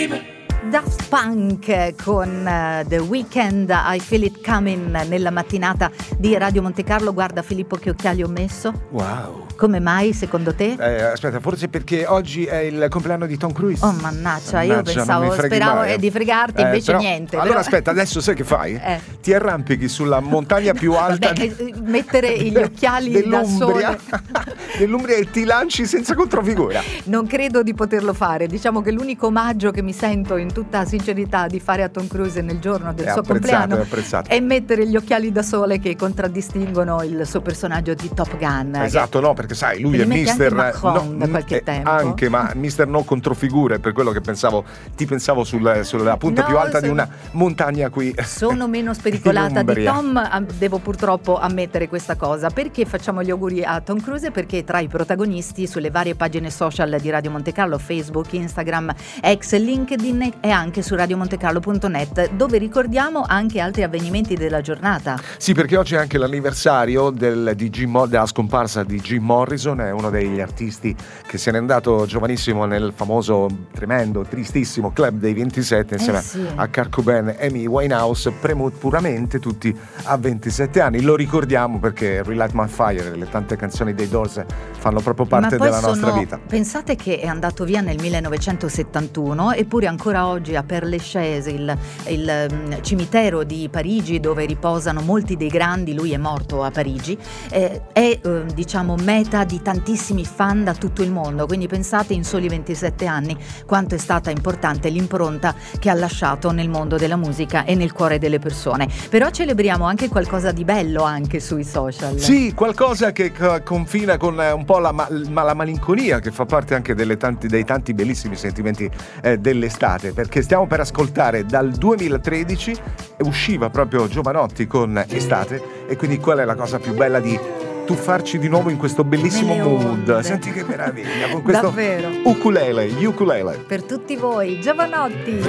Daft Punk con The Weeknd, I Feel It Coming, nella mattinata di Radio Monte Carlo. Guarda Filippo che occhiali ho messo. Wow. Come mai secondo te? Aspetta, forse perché oggi è il compleanno di Tom Cruise. Oh mannaggia, io pensavo, speravo di fregarti, invece però, niente. Allora aspetta, adesso sai che fai? Ti arrampichi sulla montagna più alta. Mettere gli occhiali da sole dell'Umbria e ti lanci senza controfigura. Non credo di poterlo fare. Diciamo che l'unico omaggio che mi sento in tutta sincerità di fare a Tom Cruise nel giorno del suo compleanno è mettere gli occhiali da sole che contraddistinguengo il suo personaggio di Top Gun. Esatto, no, perché sai, lui è mister da qualche tempo. Anche, ma mister no controfigure, per quello che pensavo sulla punta più alta di una montagna qui. Sono meno spericolata di Tom, devo purtroppo ammettere questa cosa. Perché facciamo gli auguri a Tom Cruise? Perché tra i protagonisti sulle varie pagine social di Radio Monte Carlo, Facebook, Instagram, ex LinkedIn e anche su radiomontecarlo.net, dove ricordiamo anche altri avvenimenti della giornata. Sì, perché oggi è anche l'anniversario della scomparsa di Jim Morrison, è uno degli artisti che se n'è andato giovanissimo nel famoso, tremendo, tristissimo Club dei 27 insieme a Kurt Cobain e Amy Winehouse, puramente tutti a 27 anni. Lo ricordiamo perché Relight My Fire e le tante canzoni dei Doors fanno proprio parte della nostra vita. Pensate che è andato via nel 1971, eppure ancora oggi a Père Lachaise, il cimitero di Parigi dove riposano molti dei grandi, lui è morto a Parigi, è diciamo meta di tantissimi fan da tutto il mondo. Quindi pensate, in soli 27 anni quanto è stata importante l'impronta che ha lasciato nel mondo della musica e nel cuore delle persone. Però celebriamo anche qualcosa di bello anche sui social. Sì, qualcosa che confina con un po' la malinconia, che fa parte anche dei tanti bellissimi sentimenti dell'estate, perché stiamo per ascoltare dal 2013, usciva proprio Giovanotti con Estate, e quindi qual è la cosa più bella di tuffarci di nuovo in questo bellissimo mood. Senti che meraviglia con questo davvero ukulele per tutti voi, Giovanotti.